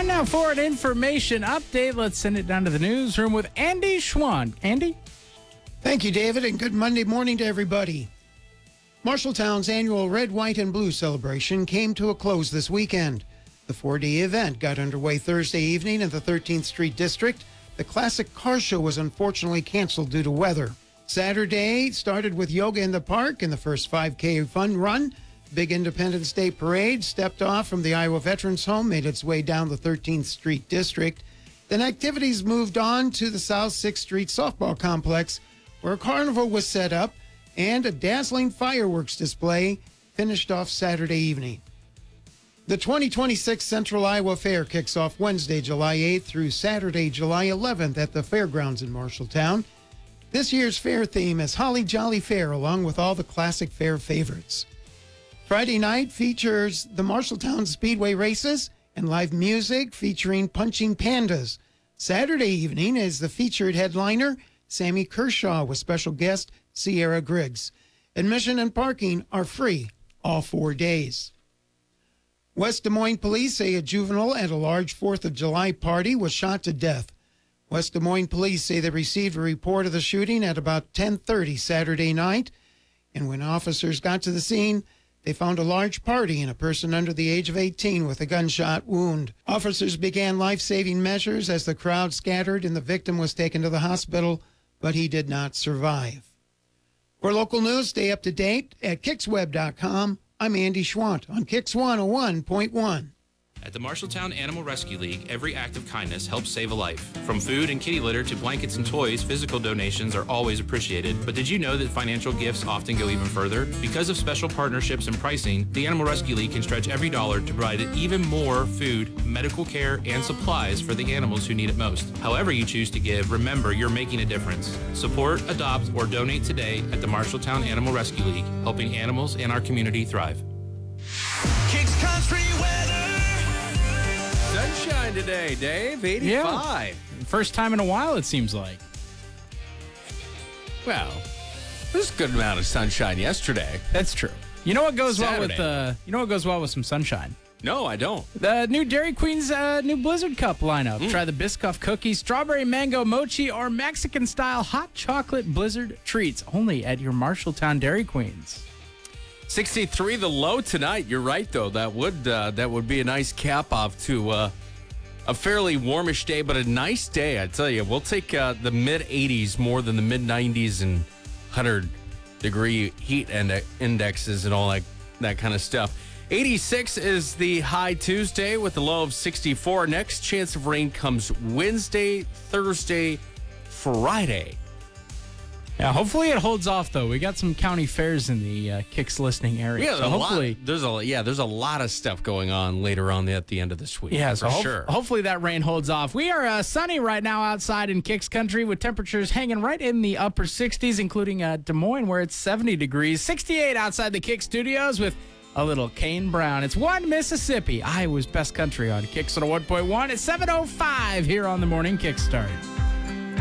Time now for an information update. Let's send it down to the newsroom with Andy Schwann. Andy? Thank you, David, and good Monday morning to everybody. Marshalltown's annual Red, White, and Blue celebration came to a close this weekend. The 4-day event got underway Thursday evening in the 13th Street District. The classic car show was unfortunately canceled due to weather. Saturday started with yoga in the park in the first 5K fun run. Big Independence Day parade stepped off from the Iowa Veterans Home, made its way down the 13th Street District. Then activities moved on to the South 6th Street Softball Complex, where a carnival was set up and a dazzling fireworks display finished off Saturday evening. The 2026 Central Iowa Fair kicks off Wednesday, July 8th through Saturday, July 11th at the fairgrounds in Marshalltown. This year's fair theme is Holly Jolly Fair, along with all the classic fair favorites. Friday night features the Marshalltown Speedway races and live music featuring Punching Pandas. Saturday evening is the featured headliner, Sammy Kershaw, with special guest Sierra Griggs. Admission and parking are free all 4 days. West Des Moines police say a juvenile at a large 4th of July party was shot to death. West Des Moines police say they received a report of the shooting at about 10:30 Saturday night, and when officers got to the scene, they found a large party and a person under the age of 18 with a gunshot wound. Officers began life-saving measures as the crowd scattered and the victim was taken to the hospital, but he did not survive. For local news, stay up to date at KixWeb.com. I'm Andy Schwant on Kix 101.1. At the Marshalltown Animal Rescue League, every act of kindness helps save a life. From food and kitty litter to blankets and toys, physical donations are always appreciated. But did you know that financial gifts often go even further? Because of special partnerships and pricing, the Animal Rescue League can stretch every dollar to provide even more food, medical care, and supplies for the animals who need it most. However you choose to give, remember you're making a difference. Support, adopt, or donate today at the Marshalltown Animal Rescue League, helping animals and our community thrive. Kicks Country weather. Sunshine today, Dave. 85. Yeah. First time in a while, it seems like. Well, there's a good amount of sunshine yesterday. That's true. You know what goes Saturday. well with some sunshine? No, I don't. The new Dairy Queen's new Blizzard Cup lineup. Try the Biscoff cookies, strawberry mango mochi, or Mexican-style hot chocolate Blizzard treats. Only at your Marshalltown Dairy Queens. 63 the low tonight. You're right, though. That would be a nice cap off to a fairly warmish day, but a nice day. I tell you, we'll take the mid-80s more than the mid-90s and 100-degree heat indexes and all that kind of stuff. 86 is the high Tuesday with a low of 64. Next chance of rain comes Wednesday, Thursday, Friday. Yeah, hopefully it holds off, though. We got some county fairs in the Kicks listening area. Yeah, so hopefully there's a lot of stuff going on later on at the end of this week. Yeah, for so sure. Hopefully that rain holds off. We are sunny right now outside in Kicks Country with temperatures hanging right in the upper 60s, including Des Moines where it's 70 degrees. 68 outside the Kicks studios with a little Kane Brown. It's One Mississippi, Iowa's best country on Kicks 101.1. It's 7:05 here on the Morning Kickstart.